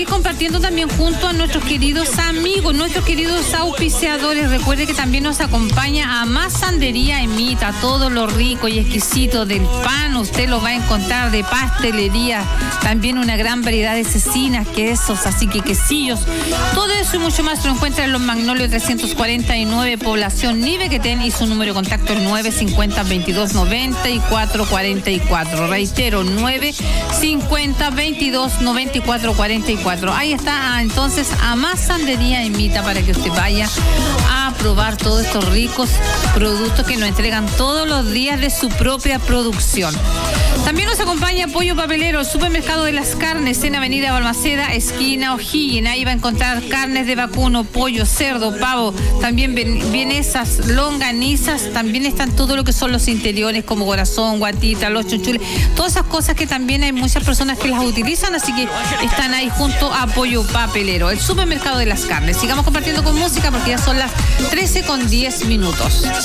Y compartiendo también junto a nuestros queridos amigos, nuestros queridos auspiciadores. Recuerde que también nos acompaña Amasandería Emita, todo lo rico y exquisito del pan, usted lo va a encontrar, de pastelería, también una gran variedad de cecinas, quesos, así que quesillos, todo eso y mucho más lo encuentra en Los Magnolios 349, población Nivequetén, y su número de contacto es 950-22-94-44. Reitero, 950-22-94-44. Ahí está, entonces, Amasandería Emita, para que usted vaya a probar todos estos ricos productos que nos entregan todos los días de su propia producción. También nos acompaña Pollo Papelero, el supermercado de las carnes en Avenida Balmaceda, esquina O'Higgins. Ahí va a encontrar carnes de vacuno, pollo, cerdo, pavo, también vienesas, longanizas, también están todo lo que son los interiores como corazón, guatita, los chunchules, todas esas cosas que también hay muchas personas que las utilizan, así que están ahí junto a Pollo Papelero, el supermercado de las carnes. Sigamos compartiendo con música porque ya son las 13:10.